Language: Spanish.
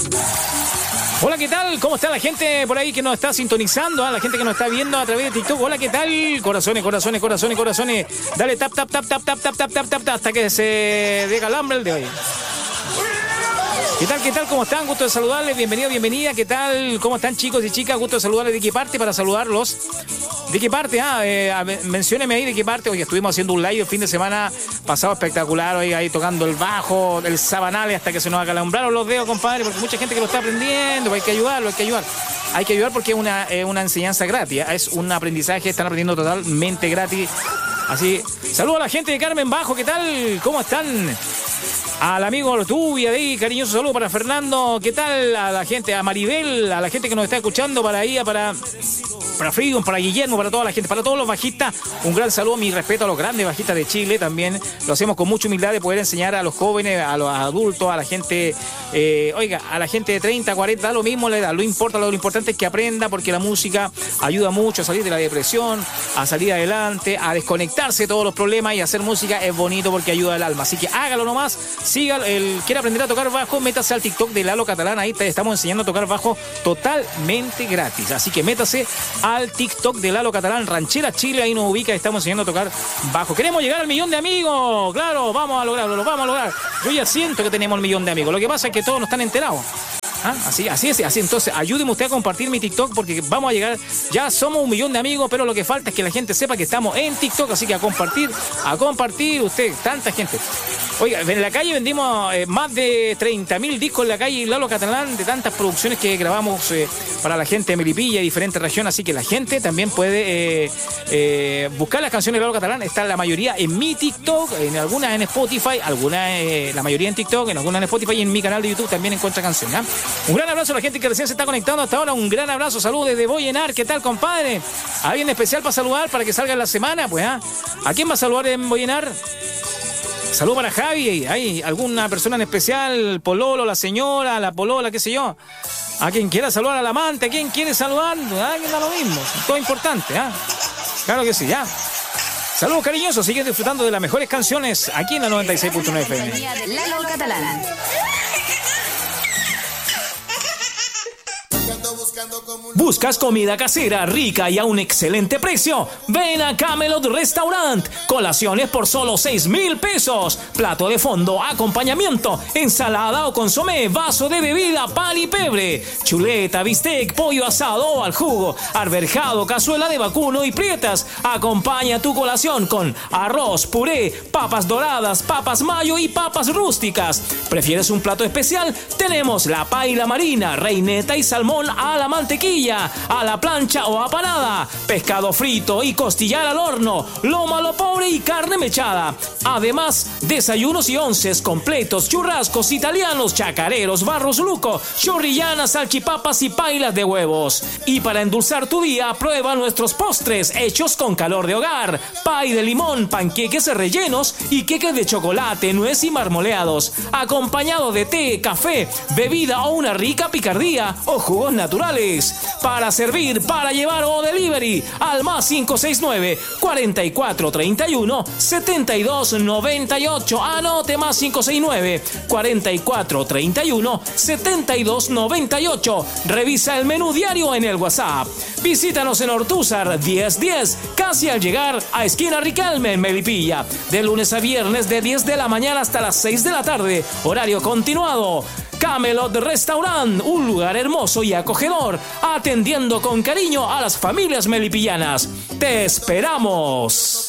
Hola, ¿qué tal? ¿Cómo está la gente por ahí que nos está sintonizando? La gente que nos está viendo a través de TikTok. Hola, ¿qué tal? Corazones. Dale tap hasta que se dé calambre el de hoy. ¿Qué tal? ¿Cómo están? Gusto de saludarles. Bienvenida. ¿Qué tal? ¿Cómo están, chicos y chicas? Gusto de saludarles. ¿De qué parte? Para saludarlos. ¿De qué parte? Mencióneme ahí de qué parte. Oye, estuvimos haciendo un live el fin de semana pasado espectacular. Oye, ahí tocando el bajo, el sabanale hasta que se nos acalambraron los dedos, compadre, porque mucha gente que lo está aprendiendo. Hay que ayudar. Hay que ayudar porque es una enseñanza gratis. Es un aprendizaje, están aprendiendo totalmente gratis. Así, saludo a la gente de Carmen Bajo. ¿Qué tal? ¿Cómo están? Al amigo Ortubia de ahí, cariñoso saludo para Fernando. ¿Qué tal? A la gente, a Maribel, a la gente que nos está escuchando, para Freedom, para Guillermo, para toda la gente, para todos los bajistas, un gran saludo, mi respeto a los grandes bajistas de Chile también. Lo hacemos con mucha humildad de poder enseñar a los jóvenes, a los adultos, a la gente, a la gente de 30, 40, da lo mismo la edad, lo importante es que aprenda, porque la música ayuda mucho a salir de la depresión, a salir adelante, a desconectarse de todos los problemas, y hacer música es bonito porque ayuda al alma. Así que hágalo nomás, sígalo. Quiere aprender a tocar bajo, métase al TikTok de Lalo Catalán, ahí te estamos enseñando a tocar bajo totalmente gratis. Así que métase al TikTok de Lalo Catalán, Ranchera Chile, ahí nos ubica, estamos enseñando a tocar bajo. Queremos llegar al 1.000.000 de amigos, claro, vamos a lograrlo, lo vamos a lograr. Yo ya siento que tenemos el 1.000.000 de amigos, lo que pasa es que todos no están enterados. Así es. Entonces, ayúdeme usted a compartir mi TikTok, porque vamos a llegar, ya somos 1.000.000 de amigos, pero lo que falta es que la gente sepa que estamos en TikTok, así que a compartir usted, tanta gente. Oiga, en la calle vendimos más de 30.000 discos en la calle Lalo Catalán, de tantas producciones que grabamos para la gente de Melipilla y diferentes regiones, así que la gente también puede buscar las canciones de Lalo Catalán. Está la mayoría en mi TikTok, en algunas en Spotify, la mayoría en TikTok, en algunas en Spotify, y en mi canal de YouTube también encuentra canciones. Un gran abrazo a la gente que recién se está conectando hasta ahora, un gran abrazo, saludos desde Boyenar. ¿Qué tal, compadre? ¿Alguien especial para saludar, para que salga en la semana? Pues, ¿a quién va a saludar en Boyenar? Saludos para Javi. ¿Hay alguna persona en especial? El pololo, la señora, la polola, qué sé yo. A quien quiera saludar, al amante, ¿a quién quiere saludar? Alguien da lo mismo. Todo importante, Claro que sí, ya. Saludos cariñosos, siguen disfrutando de las mejores canciones aquí en la 96.9 FM. Lalo Catalán. ¿Buscas comida casera, rica y a un excelente precio? Ven a Camelot Restaurant. Colaciones por solo 6,000 pesos. Plato de fondo, acompañamiento, ensalada o consomé, vaso de bebida, pan y pebre. Chuleta, bistec, pollo asado o al jugo, arberjado, cazuela de vacuno y prietas. Acompaña tu colación con arroz, puré, papas doradas, papas mayo y papas rústicas. ¿Prefieres un plato especial? Tenemos la paila marina, reineta y salmón a la mantequilla, a la plancha o apanada, pescado frito y costillar al horno, lomo a lo pobre y carne mechada. Además, desayunos y onces completos, churrascos italianos, chacareros, barros luco, chorrillanas, salchipapas y pailas de huevos. Y para endulzar tu día, prueba nuestros postres hechos con calor de hogar: pay de limón, panqueques rellenos y queques de chocolate, nuez y marmoleados, acompañado de té, café, bebida o una rica picardía o jugos naturales. Para servir, para llevar o delivery, al más 569 4431 7298. Anote, más 569 4431 7298. Revisa el menú diario en el WhatsApp. Visítanos en Ortúzar 1010, casi al llegar a esquina Riquelme en Melipilla, de lunes a viernes de 10 de la mañana hasta las 6 de la tarde, horario continuado. Camelot Restaurant, un lugar hermoso y acogedor, atendiendo con cariño a las familias melipillanas. ¡Te esperamos!